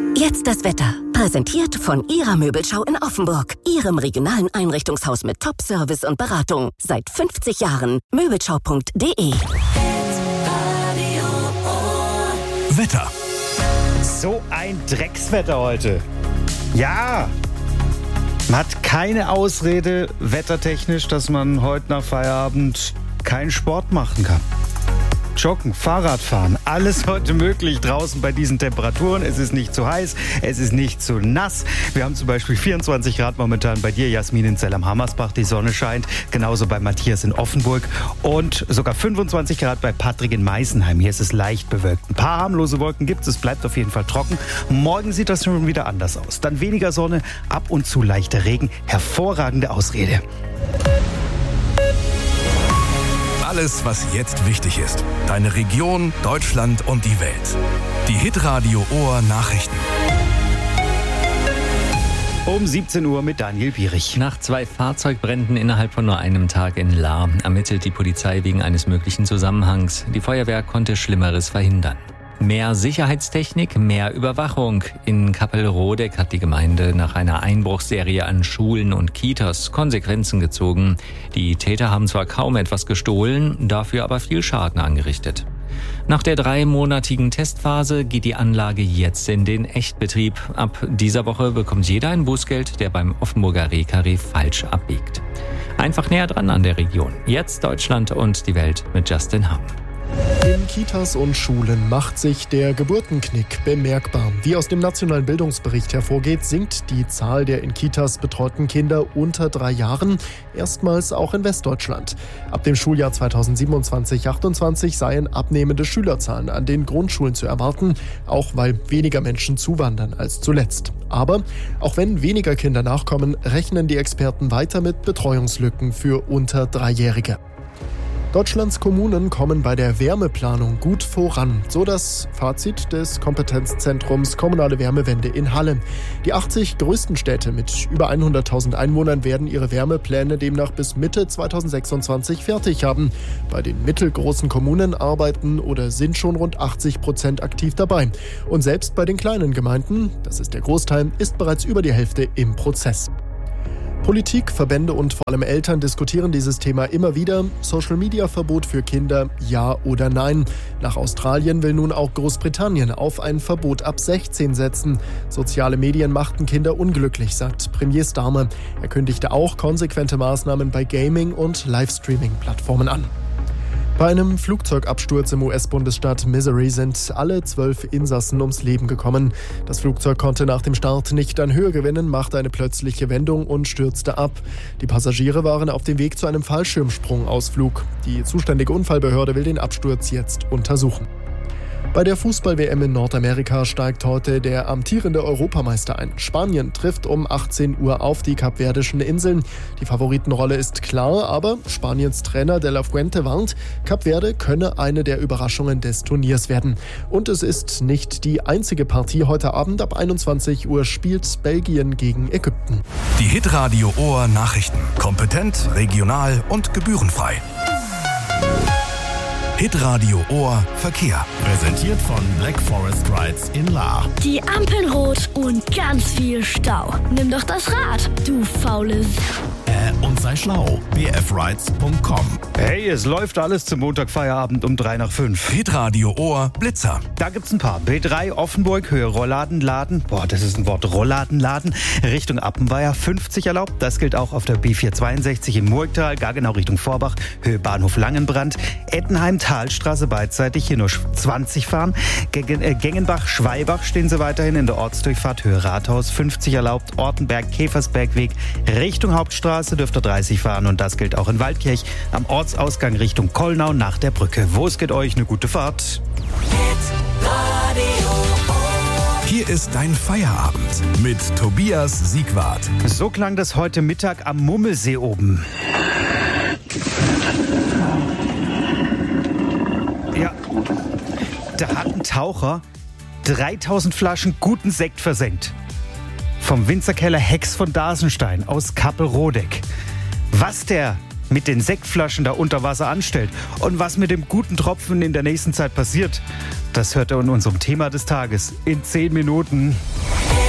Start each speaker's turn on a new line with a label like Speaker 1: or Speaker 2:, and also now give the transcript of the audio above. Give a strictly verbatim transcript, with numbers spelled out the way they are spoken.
Speaker 1: Jetzt das Wetter. Präsentiert von Ihrer Möbelschau in Offenburg. Ihrem regionalen Einrichtungshaus mit Top-Service und Beratung. Seit fünfzig Jahren. Möbelschau punkt de.
Speaker 2: Wetter.
Speaker 3: So ein Dreckswetter heute. Ja. Man hat keine Ausrede, wettertechnisch, dass man heute nach Feierabend keinen Sport machen kann. Joggen, Fahrradfahren, alles heute möglich draußen bei diesen Temperaturen. Es ist nicht zu heiß, es ist nicht zu nass. Wir haben zum Beispiel vierundzwanzig Grad momentan bei dir, Jasmin, in Zell am Hammersbach. Die Sonne scheint, genauso bei Matthias in Offenburg und sogar fünfundzwanzig Grad bei Patrick in Meisenheim. Hier ist es leicht bewölkt. Ein paar harmlose Wolken gibt es, es bleibt auf jeden Fall trocken. Morgen sieht das schon wieder anders aus. Dann weniger Sonne, ab und zu leichter Regen. Hervorragende Ausrede.
Speaker 2: Alles, was jetzt wichtig ist. Deine Region, Deutschland und die Welt. Die Hitradio Ohr Nachrichten.
Speaker 3: Um siebzehn Uhr mit Daniel Pierich.
Speaker 4: Nach zwei Fahrzeugbränden innerhalb von nur einem Tag in Lahr ermittelt die Polizei wegen eines möglichen Zusammenhangs. Die Feuerwehr konnte Schlimmeres verhindern. Mehr Sicherheitstechnik, mehr Überwachung. In Kappelrodeck hat die Gemeinde nach einer Einbruchsserie an Schulen und Kitas Konsequenzen gezogen. Die Täter haben zwar kaum etwas gestohlen, dafür aber viel Schaden angerichtet. Nach der dreimonatigen Testphase geht die Anlage jetzt in den Echtbetrieb. Ab dieser Woche bekommt jeder ein Bußgeld, der beim Offenburger Rehkarree falsch abbiegt. Einfach näher dran an der Region. Jetzt Deutschland und die Welt mit Justin Hamm.
Speaker 5: In Kitas und Schulen macht sich der Geburtenknick bemerkbar. Wie aus dem nationalen Bildungsbericht hervorgeht, sinkt die Zahl der in Kitas betreuten Kinder unter drei Jahren, erstmals auch in Westdeutschland. Ab dem Schuljahr zweitausendsiebenundzwanzig achtundzwanzig seien abnehmende Schülerzahlen an den Grundschulen zu erwarten, auch weil weniger Menschen zuwandern als zuletzt. Aber auch wenn weniger Kinder nachkommen, rechnen die Experten weiter mit Betreuungslücken für unter Dreijährige. Deutschlands Kommunen kommen bei der Wärmeplanung gut voran, so das Fazit des Kompetenzzentrums Kommunale Wärmewende in Halle. Die achtzig größten Städte mit über hunderttausend Einwohnern werden ihre Wärmepläne demnach bis Mitte zweitausendsechsundzwanzig fertig haben. Bei den mittelgroßen Kommunen arbeiten oder sind schon rund achtzig Prozent aktiv dabei. Und selbst bei den kleinen Gemeinden, das ist der Großteil, ist bereits über die Hälfte im Prozess. Politik, Verbände und vor allem Eltern diskutieren dieses Thema immer wieder. Social-Media-Verbot für Kinder, ja oder nein? Nach Australien will nun auch Großbritannien auf ein Verbot ab sechzehn setzen. Soziale Medien machten Kinder unglücklich, sagt Premier Starmer. Er kündigte auch konsequente Maßnahmen bei Gaming- und Livestreaming-Plattformen an. Bei einem Flugzeugabsturz im U S-Bundesstaat Missouri sind alle zwölf Insassen ums Leben gekommen. Das Flugzeug konnte nach dem Start nicht an Höhe gewinnen, machte eine plötzliche Wendung und stürzte ab. Die Passagiere waren auf dem Weg zu einem Fallschirmsprungausflug. Die zuständige Unfallbehörde will den Absturz jetzt untersuchen. Bei der Fußball-W M in Nordamerika steigt heute der amtierende Europameister ein. Spanien trifft um achtzehn Uhr auf die Kapverdischen Inseln. Die Favoritenrolle ist klar, aber Spaniens Trainer De La Fuente warnt, Kap Verde könne eine der Überraschungen des Turniers werden. Und es ist nicht die einzige Partie. Heute Abend ab einundzwanzig Uhr spielt Belgien gegen Ägypten.
Speaker 2: Die Hitradio Ohr Nachrichten. Kompetent, regional und gebührenfrei. Hitradio Ohr Verkehr.
Speaker 6: Präsentiert von Black Forest Rides in Lahr.
Speaker 7: Die Ampeln rot und ganz viel Stau. Nimm doch das Rad, du faule S-
Speaker 6: Äh, und sei schlau. b f rides punkt com.
Speaker 3: Hey, es läuft alles zum Montagfeierabend um drei nach fünf.
Speaker 2: Hitradio Ohr Blitzer.
Speaker 3: Da gibt's ein paar. B drei Offenburg, Höhe Rollladenladen. Boah, das ist ein Wort, Rollladenladen. Richtung Appenweier fünfzig erlaubt. Das gilt auch auf der B vierhundertzweiundsechzig in Murgtal, gar genau Richtung Vorbach, Höhe Bahnhof Langenbrand. Ettenheim, Talstraße beidseitig, hier nur zwanzig fahren. Gegen, äh, Gengenbach, Schweibach stehen sie weiterhin in der Ortsdurchfahrt, Höhe Rathaus fünfzig erlaubt. Ortenberg, Käfersbergweg, Richtung Hauptstraße dürfte dreißig fahren und das gilt auch in Waldkirch. Am Ortsausgang Richtung Kollnau nach der Brücke. Wo es geht euch, eine gute Fahrt.
Speaker 2: Hier ist dein Feierabend mit Tobias Siegwart.
Speaker 3: So klang das heute Mittag am Mummelsee oben. Ja, da hat ein Taucher dreitausend Flaschen guten Sekt versenkt. Vom Winzerkeller Hex von Dasenstein aus Kappelrodeck. Was der mit den Sektflaschen da unter Wasser anstellt und was mit dem guten Tropfen in der nächsten Zeit passiert, das hört ihr in unserem Thema des Tages in zehn Minuten.